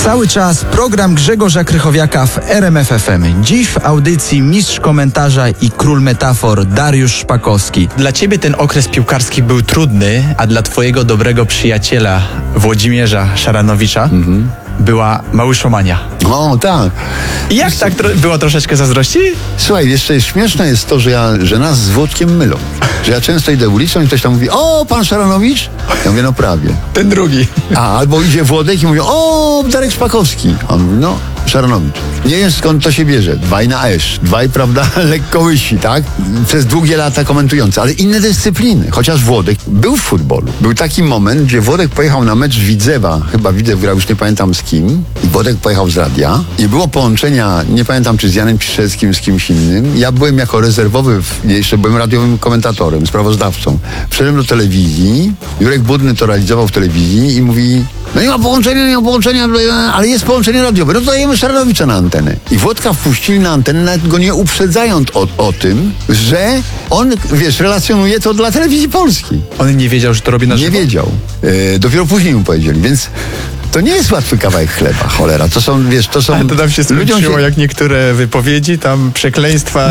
Cały czas program Grzegorza Krychowiaka w RMF FM. Dziś w audycji mistrz komentarza i król metafor Dariusz Szpakowski. Dla ciebie ten okres piłkarski był trudny, a dla twojego dobrego przyjaciela Włodzimierza Szaranowicza była Małyszomania. O, tak. I jak tak było troszeczkę zazdrości? Słuchaj, jeszcze śmieszne jest to, że nas z Włodkiem mylą. Że ja często idę ulicą i ktoś tam mówi: o, pan Szaranowicz? Ja mówię: no prawie. Ten drugi. Albo idzie Włodek i mówi: o, Darek Szpakowski. On mówi: no, Szaranowicz. Nie wiem, skąd to się bierze. Dwaj na esz. Dwaj, prawda, lekko łysi, tak? Przez długie lata komentujący, ale inne dyscypliny. Chociaż Włodek był w futbolu. Był taki moment, gdzie Włodek pojechał na mecz Widzewa. Chyba Widzew grał, już nie pamiętam z kim. I Włodek pojechał z radia. Nie było połączenia, nie pamiętam, czy z Janem Piszczewskim, z kimś innym. Ja byłem jako rezerwowy, jeszcze byłem radiowym komentatorem, sprawozdawcą. Wszedłem do telewizji. Jurek Budny to realizował w telewizji i mówi: no nie ma połączenia, ale jest połączenie radiowe. No to dajemy Szaranowicza na antenę. I Włodka wpuścili na antenę, nawet go nie uprzedzając o tym, że on, wiesz, relacjonuje to dla telewizji polskiej. On nie wiedział, że to robi na żywo? Nie wiedział. Dopiero później mu powiedzieli, więc to nie jest łatwy kawałek chleba, cholera. To są, wiesz, to są... Ale to tam się skończyło, jak niektóre wypowiedzi, tam przekleństwa...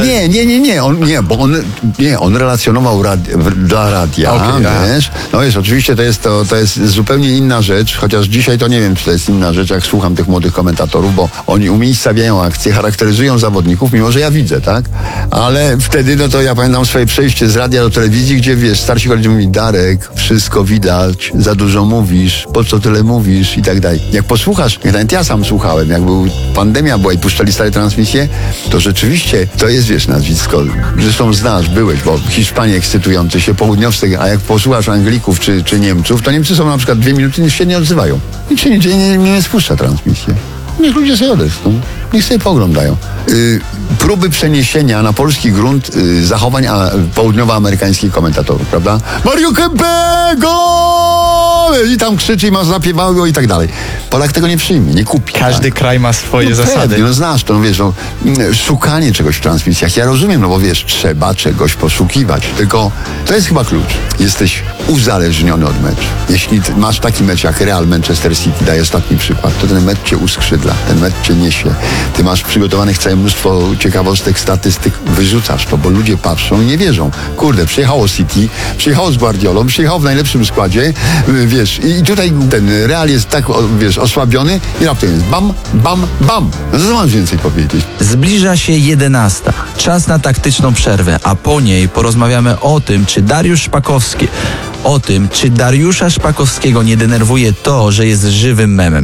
On relacjonował dla radia, wiesz. No wiesz, oczywiście to jest zupełnie inna rzecz, chociaż dzisiaj to nie wiem, czy to jest inna rzecz, jak słucham tych młodych komentatorów, bo oni umiejscawiają akcje, charakteryzują zawodników, mimo że ja widzę, tak? Ale wtedy, no to ja pamiętam swoje przejście z radia do telewizji, gdzie, wiesz, starsi koledzy mówili: Darek, wszystko widać, za dużo mówisz, po co tyle mówisz i tak dalej. Jak posłuchasz, nawet ja sam słuchałem, jak pandemia była i puszczali stare transmisje, to rzeczywiście to jest, wiesz, nazwisko. Zresztą znasz, byłeś, bo Hiszpanie ekscytujący się, południowcy, a jak posłuchasz Anglików czy Niemców, to Niemcy są na przykład 2 minuty i się nie odzywają. Nic się nie spuszcza transmisję. Niech ludzie sobie odezwą. Niech sobie poglądają. Próby przeniesienia na polski grunt zachowań południowoamerykańskich komentatorów, prawda? Mario Kempego! I tam krzyczy i ma zapiewało i tak dalej. Polak tego nie przyjmie, nie kupi. Każdy kraj ma swoje zasady. Pewnie, znasz to, wiesz, szukanie czegoś w transmisjach. Ja rozumiem, bo wiesz, trzeba czegoś poszukiwać. Tylko to jest chyba klucz. Jesteś uzależniony od meczu. Jeśli masz taki mecz jak Real Manchester City, daję ostatni przykład, to ten mecz cię uskrzydla, ten mecz cię niesie. Ty masz przygotowanych całe mnóstwo ciekawostek, statystyk, wyrzucasz to, bo ludzie patrzą i nie wierzą. Kurde, przyjechało City, przyjechało z Guardiolą, przyjechało w najlepszym składzie, wiesz, i tutaj ten Real jest tak, wiesz, osłabiony i raptem jest bam, bam, bam. No co mam więcej powiedzieć? Zbliża się 11. Czas na taktyczną przerwę, a po niej porozmawiamy o tym, czy Dariusz Szpakowski, o tym, czy Dariusza Szpakowskiego nie denerwuje to, że jest żywym memem.